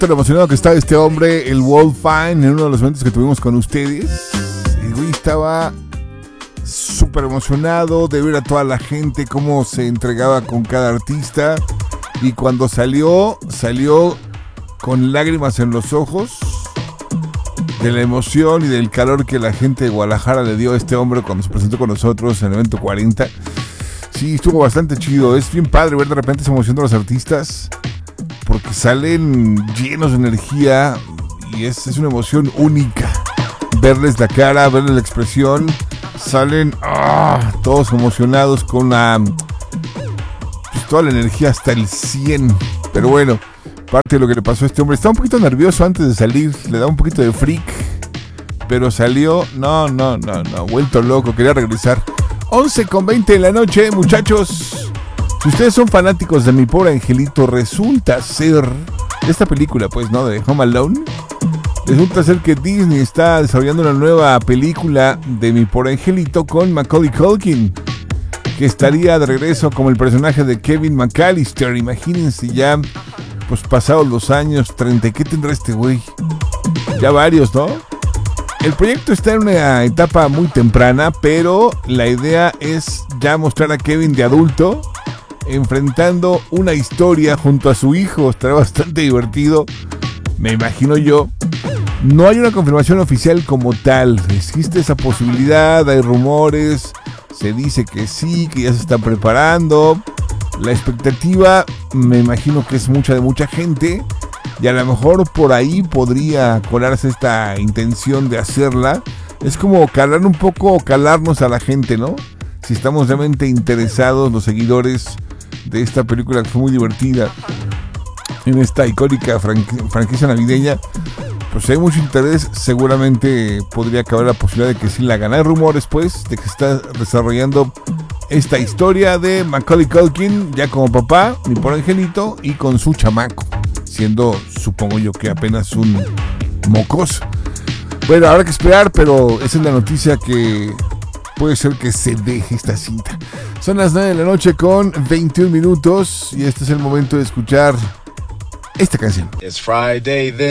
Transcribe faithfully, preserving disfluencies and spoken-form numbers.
Tan emocionado que estaba este hombre, el Wolfine, en uno de los eventos que tuvimos con ustedes. El güey estaba súper emocionado de ver a toda la gente, cómo se entregaba con cada artista. Y cuando salió, salió con lágrimas en los ojos de la emoción y del calor que la gente de Guadalajara le dio a este hombre cuando se presentó con nosotros en el evento cuarenta. Sí, estuvo bastante chido. Es bien padre ver de repente esa emoción de los artistas, porque salen llenos de energía y es, es una emoción única. Verles la cara, verles la expresión, salen ah, todos emocionados con la, pues, toda la energía hasta el cien. Pero bueno, parte de lo que le pasó a este hombre, estaba un poquito nervioso antes de salir, le da un poquito de freak, pero salió, no, no, no, no, vuelto loco, quería regresar. once con veinte de la noche, muchachos. Si ustedes son fanáticos de Mi Pobre Angelito, resulta ser, de esta película pues, ¿no? De Home Alone, resulta ser que Disney está desarrollando una nueva película de Mi Pobre Angelito con Macaulay Culkin, que estaría de regreso como el personaje de Kevin McAllister. Imagínense ya, pues pasados los años, treinta, ¿qué tendrá este güey? Ya varios, ¿no? El proyecto está en una etapa muy temprana, pero la idea es ya mostrar a Kevin de adulto, enfrentando una historia junto a su hijo. Estará bastante divertido, me imagino yo. No hay una confirmación oficial como tal. Existe esa posibilidad, hay rumores, se dice que sí, que ya se están preparando. La expectativa, me imagino que es mucha de mucha gente, y a lo mejor por ahí podría colarse esta intención de hacerla. Es como calar un poco, calarnos a la gente, ¿no? Si estamos realmente interesados, los seguidores de esta película que fue muy divertida, en esta icónica franqu- franquicia navideña, pues si hay mucho interés, seguramente podría caber la posibilidad de que sí la gane. Hay rumores pues de que se está desarrollando esta historia de Macaulay Culkin ya como papá, Mi Pobre Angelito, y con su chamaco, siendo, supongo yo, que apenas un mocoso. Bueno, habrá que esperar, pero esa es la noticia que puede ser que se deje esta cinta. Son las nueve de la noche con veintiún minutos y este es el momento de escuchar esta canción. It's Friday then.